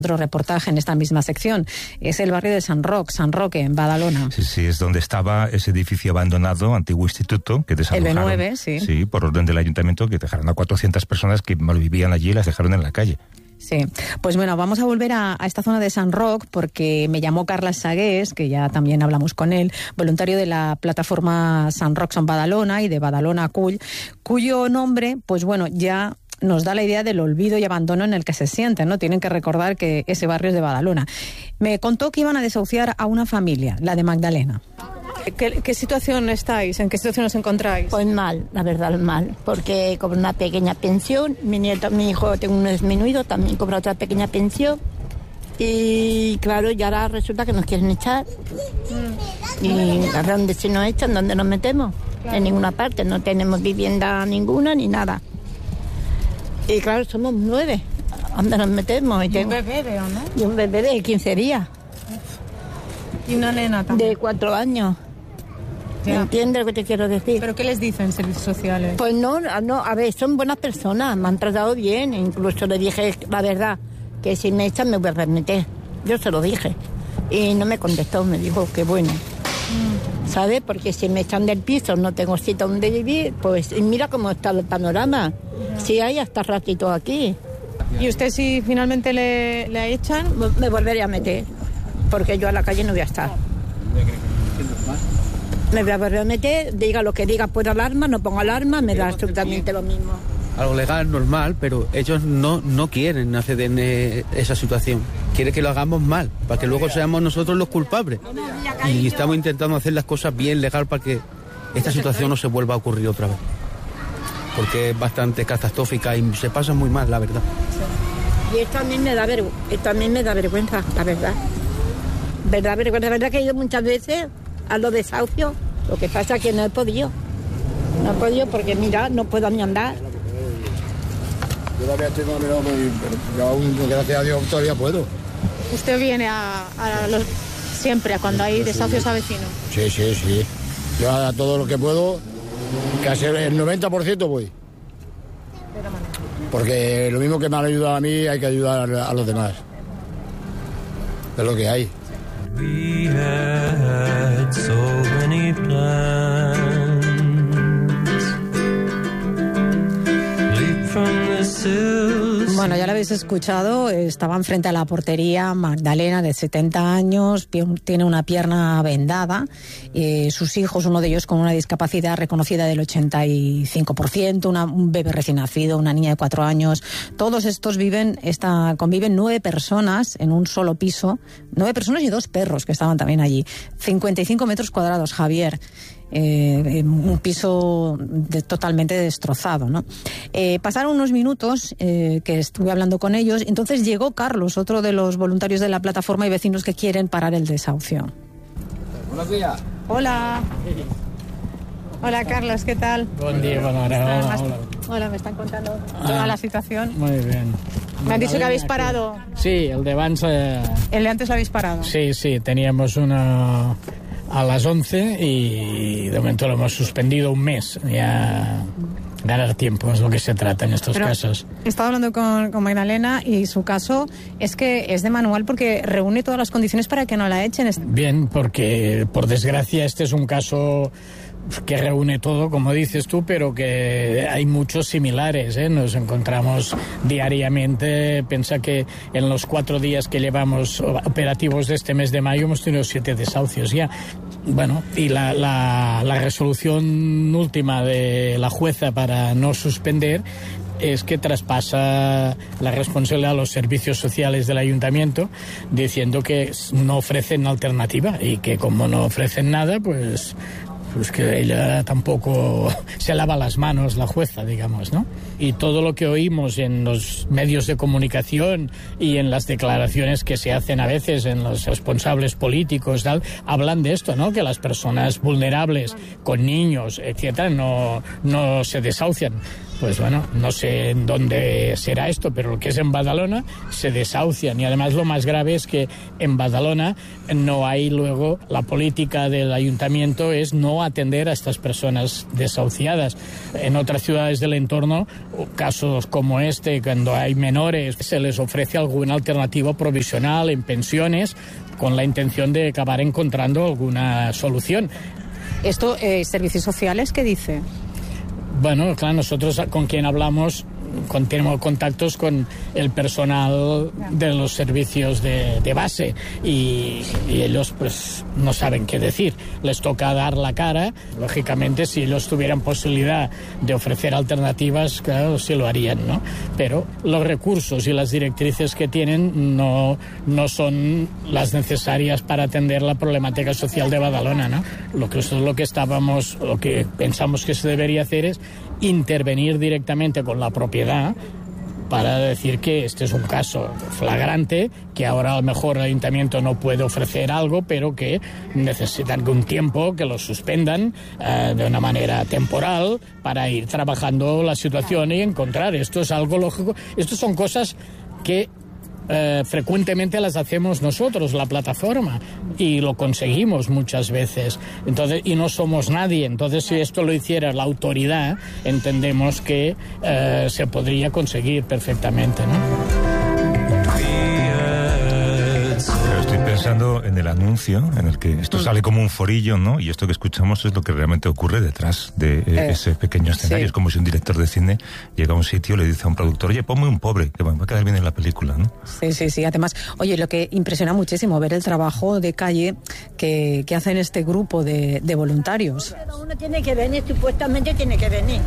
Otro reportaje en esta misma sección es el barrio de San Roque, en Badalona. Sí, es donde estaba ese edificio abandonado, antiguo instituto, que desalojaron. El B9, sí. Sí, por orden del ayuntamiento, que dejaron a 400 personas que malvivían allí y las dejaron en la calle. Sí, pues bueno, vamos a volver a esta zona de San Roque porque me llamó Carles Sagués, que ya también hablamos con él, voluntario de la plataforma Sant Roc Son Badalona y de Badalona Acull, cuyo nombre, pues bueno, ya nos da la idea del olvido y abandono en el que se sienten, ¿no? Tienen que recordar que ese barrio es de Badalona. Me contó que iban a desahuciar a una familia, la de Magdalena. ¿Qué situación estáis? ¿En qué situación os encontráis? Pues mal, la verdad, mal, porque cobro una pequeña pensión, mi hijo, tengo un disminuido, también cobra otra pequeña pensión, y claro, y ahora resulta que nos quieren echar. Y a dónde se nos echan, ¿dónde nos metemos? Claro. En ninguna parte, no tenemos vivienda ninguna ni nada. Y claro, somos 9, ¿dónde nos metemos? ¿Y un bebé, veo, no? Y un bebé de 15 días. ¿Y una nena también? De 4 años. Ya. ¿Entiendes lo que te quiero decir? ¿Pero qué les dicen servicios sociales? Pues no, a ver, son buenas personas, me han tratado bien, incluso le dije la verdad, que si me echan me voy a remeter. Yo se lo dije y no me contestó, me dijo que bueno. ¿Sabes? Porque si me echan del piso, no tengo sitio donde vivir, pues mira cómo está el panorama. Si hay hasta ratito aquí. ¿Y usted si finalmente le echan? Me volveré a meter, porque yo a la calle no voy a estar. Me voy a volver a meter, diga lo que diga, puedo alarma, no pongo alarma, me da absolutamente lo mismo. Algo legal, normal, pero ellos no quieren hacer esa situación. Quieren que lo hagamos mal, para que luego seamos nosotros los culpables. Y estamos intentando hacer las cosas bien, legal, para que esta situación no se vuelva a ocurrir otra vez. Porque es bastante catastrófica y se pasa muy mal, la verdad. Y esto a mí me da vergüenza, la verdad. La verdad que he ido muchas veces a los desahucios, lo que pasa es que no he podido. No he podido porque, mira, no puedo ni andar. Yo todavía estoy más o menos, pero aún, gracias a Dios, todavía puedo. ¿Usted viene siempre a cuando hay desahucios a vecinos? Sí. Yo a todo lo que puedo, casi el 90% voy. Porque lo mismo que me han ayudado a mí, hay que ayudar a los demás. Es lo que hay. We had so many plans. Leap from the sills. Bueno, ya lo habéis escuchado, estaban frente a la portería Magdalena, de 70 años, tiene una pierna vendada, sus hijos, uno de ellos con una discapacidad reconocida del 85%, un bebé recién nacido, una niña de 4 años, todos estos conviven 9 personas en un solo piso, 9 personas y 2 perros que estaban también allí, 55 metros cuadrados, Javier. Un piso totalmente destrozado, ¿no? Pasaron unos minutos que estuve hablando con ellos, entonces llegó Carlos, otro de los voluntarios de la plataforma y vecinos que quieren parar el desahucio. Buenos días. Hola. Hola, Carlos, ¿qué tal? Buen día, bona hora. Hola, me están contando toda la situación. Muy bien. Me han dicho que habéis parado. Sí, el de abans... ¿El de antes lo habéis parado? Sí, teníamos una a las 11 y de momento lo hemos suspendido un mes. Ya ganar tiempo es lo que se trata en estos casos. He estado hablando con Magdalena y su caso es que es de manual porque reúne todas las condiciones para que no la echen. Bien, porque por desgracia este es un caso que reúne todo, como dices tú, pero que hay muchos similares, ¿eh? Nos encontramos diariamente. Piensa que en los 4 días que llevamos operativos de este mes de mayo hemos tenido 7 desahucios ya. Bueno, y la resolución última de la jueza para no suspender es que traspasa la responsabilidad a los servicios sociales del ayuntamiento, diciendo que no ofrecen alternativa y que como no ofrecen nada, pues que ella tampoco se lava las manos, la jueza, digamos, ¿no? Y todo lo que oímos en los medios de comunicación y en las declaraciones que se hacen a veces en los responsables políticos, tal, hablan de esto, ¿no? Que las personas vulnerables con niños, etcétera, no se desahucian. pues bueno, no sé en dónde será esto, pero lo que es en Badalona se desahucian, y además lo más grave es que en Badalona no hay luego, la política del ayuntamiento es no atender a estas personas desahuciadas. En otras ciudades del entorno, casos como este, cuando hay menores, se les ofrece alguna alternativa provisional en pensiones con la intención de acabar encontrando alguna solución. ¿Esto, servicios sociales, qué dice? Bueno, claro, nosotros con quien hablamos tenemos contactos con el personal de los servicios de base y ellos pues no saben qué decir. Les toca dar la cara. Lógicamente, si ellos tuvieran posibilidad de ofrecer alternativas, claro, sí lo harían, ¿no? Pero los recursos y las directrices que tienen no son las necesarias para atender la problemática social de Badalona, ¿no? Lo que pensamos que se debería hacer es intervenir directamente con la propiedad para decir que este es un caso flagrante, que ahora a lo mejor el ayuntamiento no puede ofrecer algo, pero que necesitan un tiempo, que lo suspendan de una manera temporal para ir trabajando la situación y encontrar. Esto es algo lógico. Estas son cosas que frecuentemente las hacemos nosotros, la plataforma, y lo conseguimos muchas veces. Entonces, y no somos nadie. Entonces, si esto lo hiciera la autoridad, entendemos que se podría conseguir perfectamente, ¿no? Pensando en el anuncio, en el que esto sale como un forillo, ¿no? Y esto que escuchamos es lo que realmente ocurre detrás de ese pequeño escenario. Sí. Es como si un director de cine llega a un sitio y le dice a un productor, oye, ponme un pobre, que va a quedar bien en la película, ¿no? Sí. Además, oye, lo que impresiona muchísimo, ver el trabajo de calle que hacen este grupo de voluntarios. Uno tiene que venir, supuestamente tiene que venir.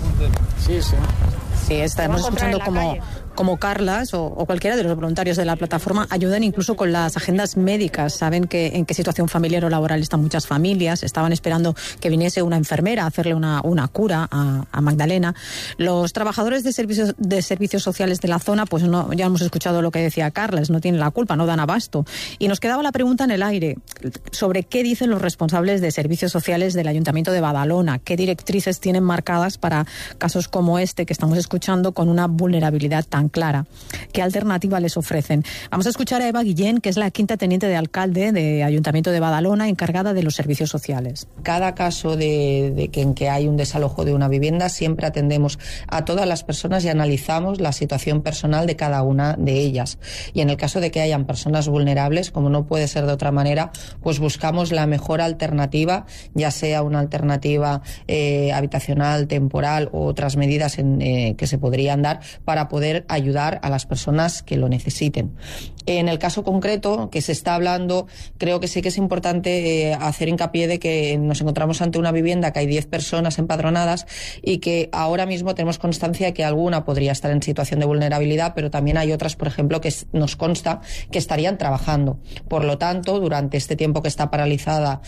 Sí. Sí, estamos escuchando como Carlas o cualquiera de los voluntarios de la plataforma ayudan incluso con las agendas médicas. Saben en qué situación familiar o laboral están muchas familias. Estaban esperando que viniese una enfermera a hacerle una cura a Magdalena. Los trabajadores de servicios sociales de la zona, pues no, ya hemos escuchado lo que decía Carlas, no tienen la culpa, no dan abasto. Y nos quedaba la pregunta en el aire sobre qué dicen los responsables de servicios sociales del Ayuntamiento de Badalona, qué directrices tienen marcadas para casos como este que estamos escuchando con una vulnerabilidad tan clara. ¿Qué alternativa les ofrecen? Vamos a escuchar a Eva Guillén, que es la quinta teniente de alcalde de Ayuntamiento de Badalona, encargada de los servicios sociales. Cada caso en que hay un desalojo de una vivienda, siempre atendemos a todas las personas y analizamos la situación personal de cada una de ellas. Y en el caso de que hayan personas vulnerables, como no puede ser de otra manera, pues buscamos la mejor alternativa, ya sea una alternativa habitacional, temporal o otras medidas que se podrían dar para poder ayudar a las personas que lo necesiten. En el caso concreto que se está hablando, creo que sí que es importante hacer hincapié de que nos encontramos ante una vivienda que hay 10 personas empadronadas y que ahora mismo tenemos constancia de que alguna podría estar en situación de vulnerabilidad, pero también hay otras, por ejemplo, que nos consta que estarían trabajando. Por lo tanto, durante este tiempo que está paralizada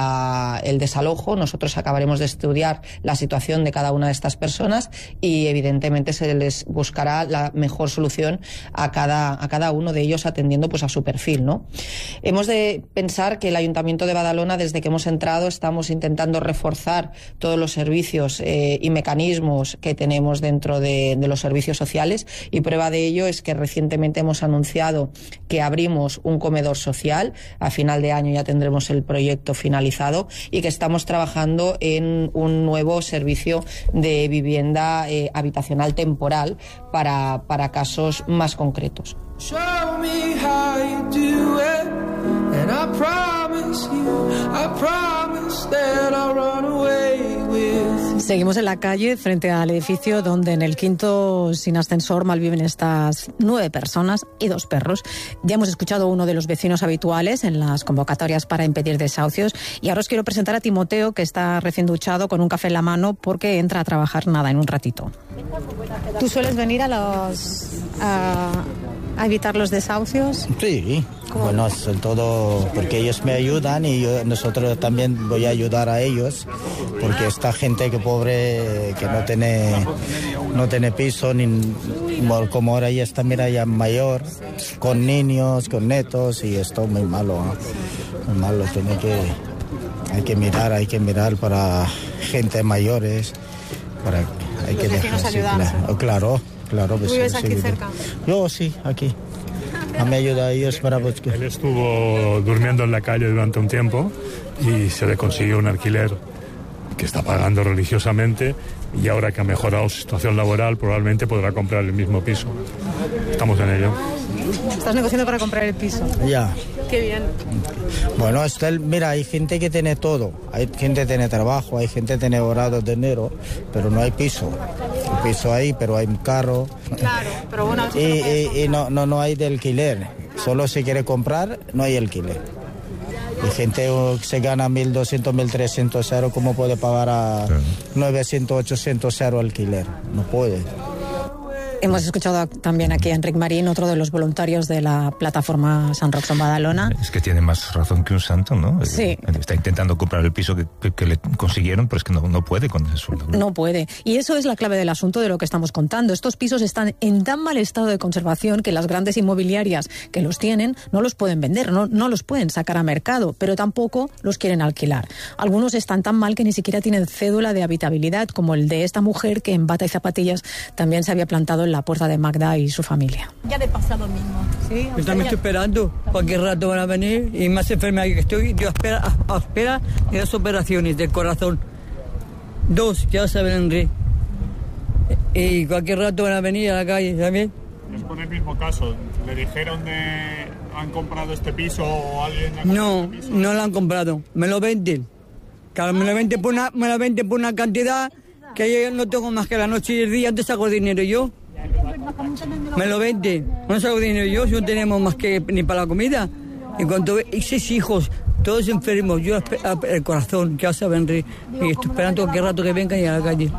el desalojo, nosotros acabaremos de estudiar la situación de cada una de estas personas y evidentemente se les buscará la mejor solución a cada uno de ellos atendiendo pues a su perfil, ¿no? Hemos de pensar que el Ayuntamiento de Badalona, desde que hemos entrado, estamos intentando reforzar todos los servicios y mecanismos que tenemos dentro de los servicios sociales, y prueba de ello es que recientemente hemos anunciado que abrimos un comedor social. A final de año ya tendremos el proyecto finalizado y que estamos trabajando en un nuevo servicio de vivienda habitacional temporal para casos más concretos. Show me how you do it, and I promise that I'll run away with you. Seguimos en la calle frente al edificio donde en el quinto sin ascensor malviven estas 9 personas y 2 perros. Ya hemos escuchado a uno de los vecinos habituales en las convocatorias para impedir desahucios y ahora os quiero presentar a Timoteo, que está recién duchado con un café en la mano porque entra a trabajar en un ratito. ¿Tú sueles venir a evitar los desahucios? Sí, bueno, sobre todo porque ellos me ayudan y nosotros también voy a ayudar a ellos, porque esta gente que pobre, que no tiene piso, ni como ahora ya está, mira, ya mayor, con niños, con netos, y esto muy malo, muy malo. Hay que mirar para gente mayores, hay que dejar. Claro. ¿Tú vives aquí cerca? Yo sí, aquí. Me ayuda a ellos para buscar. Él estuvo durmiendo en la calle durante un tiempo y se le consiguió un alquiler que está pagando religiosamente, y ahora que ha mejorado su situación laboral probablemente podrá comprar el mismo piso. Estamos en ello. ¿Estás negociando para comprar el piso? Ya. Qué bien. Bueno, mira, hay gente que tiene todo. Hay gente que tiene trabajo, hay gente que tiene ahorrado dinero, pero no hay piso. El piso hay, pero hay un carro. Claro, pero bueno... Y no hay de alquiler. Solo si quiere comprar, no hay alquiler. Y gente que se gana 1.200, 1.300 euros, ¿cómo puede pagar a 900, 800 euros alquiler? No puede. Hemos escuchado también aquí a Enric Marín, otro de los voluntarios de la plataforma San Roxon Badalona. Es que tiene más razón que un santo, ¿no? Sí. Está intentando comprar el piso que le consiguieron, pero es que no puede con ese sueldo. No puede. Y eso es la clave del asunto de lo que estamos contando. Estos pisos están en tan mal estado de conservación que las grandes inmobiliarias que los tienen no los pueden vender, no los pueden sacar a mercado, pero tampoco los quieren alquilar. Algunos están tan mal que ni siquiera tienen cédula de habitabilidad, como el de esta mujer que en bata y zapatillas también se había plantado en la puerta de Magda y su familia. Ya le pasa lo mismo. ¿Sí? Yo también estoy esperando. Cualquier rato van a venir y más enferma que estoy. Yo espera de 2 operaciones del corazón. 2, ya saben, Enrique. Y cualquier rato van a venir a la calle también. Es por el mismo caso. ¿Le dijeron han comprado este piso o alguien? No lo han comprado. Me lo venden. Claro, me lo venden por una cantidad que yo no tengo más que la noche y el día. ¿Dónde saco dinero yo? Me lo venden. No saco dinero yo. No tenemos más que ni para la comida. En cuanto y 6 hijos, todos enfermos. Yo el corazón, que ya saben, y estoy esperando cualquier rato que vengan y a la calle.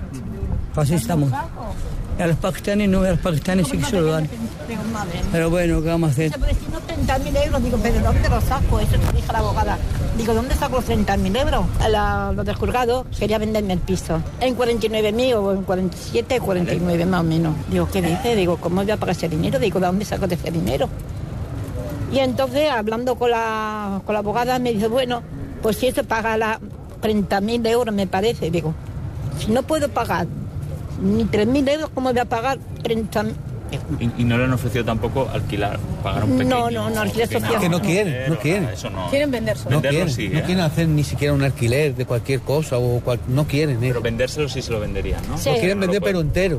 Así estamos. Y a los pakistaníes sí que se lo dan. Pero bueno, ¿qué vamos a hacer? Pero si no 30.000 euros, digo, ¿pero dónde los saco? Eso me dijo la abogada. Digo, ¿dónde saco los 30.000 euros? Los del juzgado quería venderme el piso. En 49.000 o en 47, 49 más o menos. Digo, ¿qué dice? Digo, ¿cómo voy a pagar ese dinero? Digo, ¿de dónde saco ese dinero? Y entonces, hablando con la abogada, me dice, bueno, pues si eso paga 30.000 euros, me parece. Digo, si no puedo pagar ni 3.000 euros, ¿cómo voy a pagar 30.000? Y no le han ofrecido tampoco alquilar, pagar un pequeño... No, alquiler social. Es que no quieren. Eso no. Quieren venderse. No quieren hacer ni siquiera un alquiler de cualquier cosa, no quieren. Pero vendérselo sí se lo venderían, ¿no? Sí. Lo quieren vender pero entero.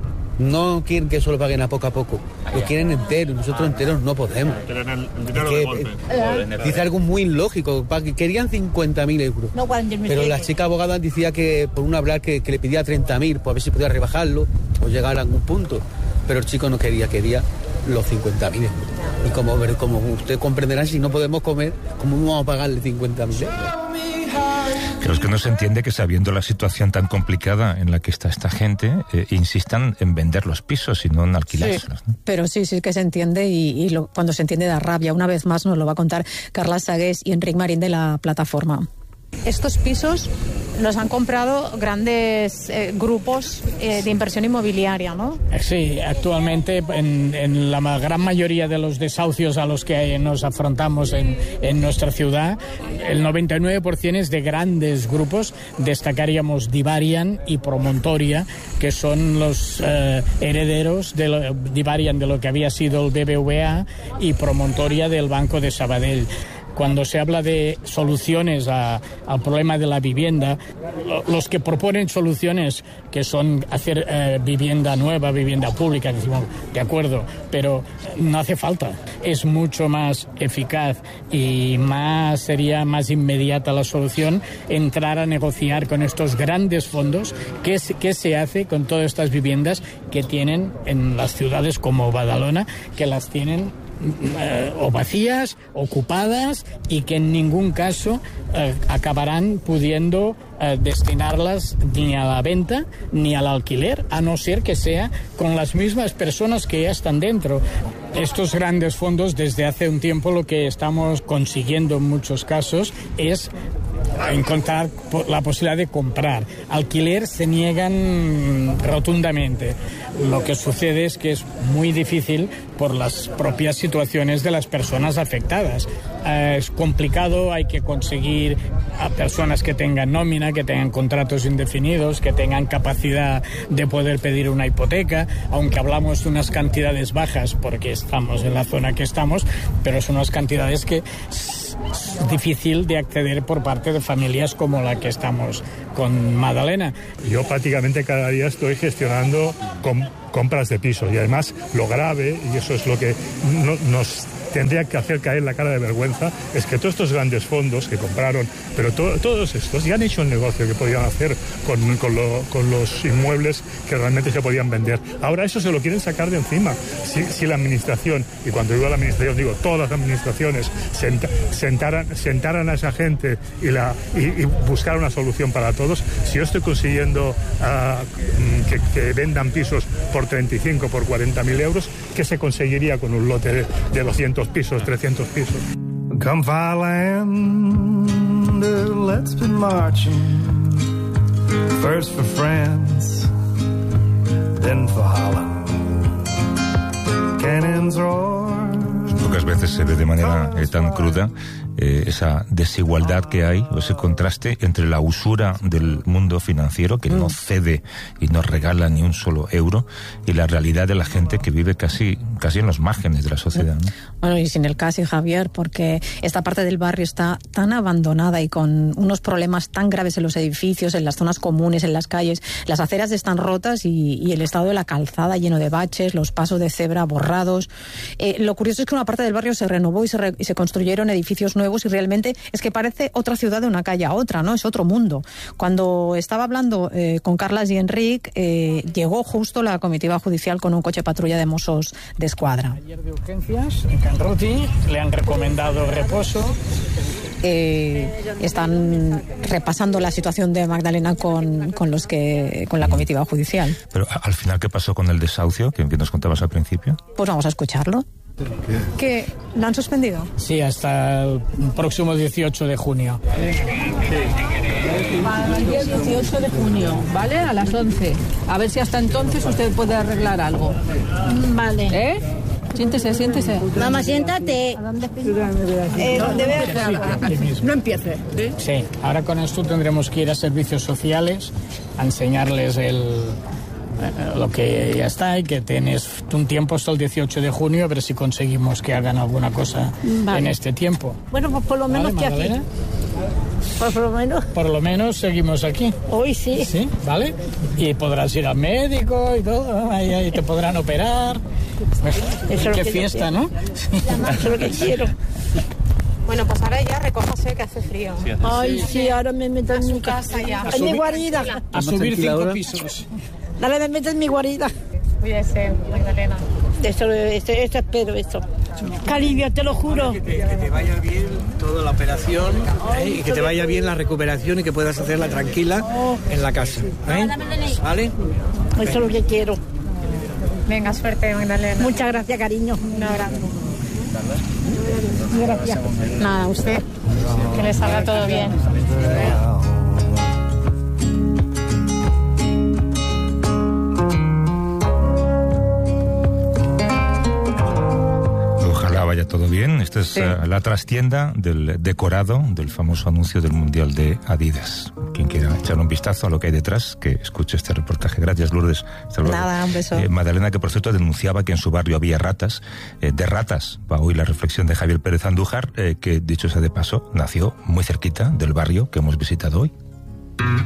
No quieren que eso lo paguen a poco. Lo quieren entero. Nosotros enteros no podemos. Quieren el dinero de golpe. Dice algo muy ilógico. Querían 50.000 euros. No, 40.000. Pero la chica abogada decía que por una hablar que le pedía 30.000, pues a ver si podía rebajarlo o llegar a algún punto. Pero el chico no quería los 50.000. Y como usted comprenderá, si no podemos comer, ¿cómo vamos a pagarle 50.000 euros? Pero es que no se entiende que, sabiendo la situación tan complicada en la que está esta gente, insistan en vender los pisos y no en alquilárselos, ¿no? Pero sí que se entiende y cuando se entiende da rabia. Una vez más nos lo va a contar Carla Sagués y Enric Marín de la plataforma. Estos pisos los han comprado grandes grupos de inversión inmobiliaria, ¿no? Sí, actualmente en la gran mayoría de los desahucios a los que nos afrontamos en nuestra ciudad, el 99% es de grandes grupos. Destacaríamos Divarian y Promontoria, que son los herederos de Divarian de lo que había sido el BBVA y Promontoria del Banco de Sabadell. Cuando se habla de soluciones al problema de la vivienda, los que proponen soluciones que son hacer vivienda nueva, vivienda pública, decimos, de acuerdo, no hace falta. Es mucho más eficaz y sería más inmediata la solución entrar a negociar con estos grandes fondos qué se hace con todas estas viviendas que tienen en las ciudades como Badalona, que las tienen o vacías, ocupadas, y que en ningún caso acabarán pudiendo destinarlas ni a la venta ni al alquiler, a no ser que sea con las mismas personas que ya están dentro. Estos grandes fondos, desde hace un tiempo, lo que estamos consiguiendo en muchos casos es encontrar la posibilidad de comprar. Alquiler se niegan rotundamente. Lo que sucede es que es muy difícil por las propias situaciones de las personas afectadas. Es complicado, hay que conseguir a personas que tengan nómina, que tengan contratos indefinidos, que tengan capacidad de poder pedir una hipoteca, aunque hablamos de unas cantidades bajas porque estamos en la zona que estamos, pero son unas cantidades que es difícil de acceder por parte de familias como la que estamos con Magdalena. Yo prácticamente cada día estoy gestionando compras de piso y además lo grave, y eso es lo que nos tendría que hacer caer la cara de vergüenza, es que todos estos grandes fondos que compraron, pero todos estos ya han hecho un negocio que podían hacer con los inmuebles que realmente se podían vender. Ahora eso se lo quieren sacar de encima. Si la administración, y cuando digo la administración digo todas las administraciones, sentaran a esa gente y buscar una solución para todos, si yo estoy consiguiendo que vendan pisos por 35, por 40.000 euros, ¿qué se conseguiría con un lote de 200 pisos, 300 pisos? Come Fireland, let's be marching. First for France, then for Holland. Cannons roar. Pocas veces se ve de manera tan cruda esa desigualdad que hay, o ese contraste entre la usura del mundo financiero, que no cede y no regala ni un solo euro, y la realidad de la gente que vive casi en los márgenes de la sociedad, ¿no? Bueno, y sin el casi, Javier, porque esta parte del barrio está tan abandonada y con unos problemas tan graves en los edificios, en las zonas comunes, en las calles. Las aceras están rotas y el estado de la calzada lleno de baches, los pasos de cebra borrados. Lo curioso es que una parte del barrio se renovó y se construyeron edificios nuevos, y realmente es que parece otra ciudad de una calle a otra, ¿no? Es otro mundo. Cuando estaba hablando con Carlas y Enric, llegó justo la comitiva judicial con un coche patrulla de Mossos d'Esquadra. Ayer de urgencias, en Canruti, le han recomendado reposo. Están repasando la situación de Magdalena con la comitiva judicial. Pero al final, ¿qué pasó con el desahucio que nos contabas al principio? Pues vamos a escucharlo. ¿Que lo han suspendido? Sí, hasta el próximo 18 de junio. Para el día 18 de junio, ¿vale? A las 11. A ver si hasta entonces usted puede arreglar algo. Vale. ¿Eh? Siéntese. Mamá, siéntate. No empiece. Sí, ahora con esto tendremos que ir a servicios sociales a enseñarles lo que ya está, y que tienes un tiempo hasta el 18 de junio a ver si conseguimos que hagan alguna cosa en este tiempo. Bueno, pues por lo menos que aquí. Por lo menos seguimos aquí. Hoy sí. Sí, ¿vale? Y podrás ir al médico y todo, ahí te podrán operar. Qué fiesta, ¿no? Eso es lo que quiero. Bueno, pues ahora ya recójase que hace frío. Ay, sí, ahora me meto en mi casa ya. En mi guarida. A subir 5 pisos. Dale, me meto en mi guarida. Cuídese, Magdalena. Esto espero, esto. Cariño, te lo juro. Que te vaya bien toda la operación, y que te vaya bien la recuperación y que puedas hacerla tranquila en la casa. ¿Vale? Eso es lo que quiero. Venga, suerte, Magdalena. Muchas gracias, cariño. Un abrazo. Gracias. Nada, usted. Que le salga todo bien. Vaya todo bien. Esta es la trastienda del decorado del famoso anuncio del Mundial de Adidas. Quien quiera echar un vistazo a lo que hay detrás, que escuche este reportaje. Gracias, Lourdes. Hasta luego. Nada, un beso. Magdalena, que por cierto denunciaba que en su barrio había ratas. De ratas va hoy la reflexión de Javier Pérez Andújar, que dicho sea de paso, nació muy cerquita del barrio que hemos visitado hoy.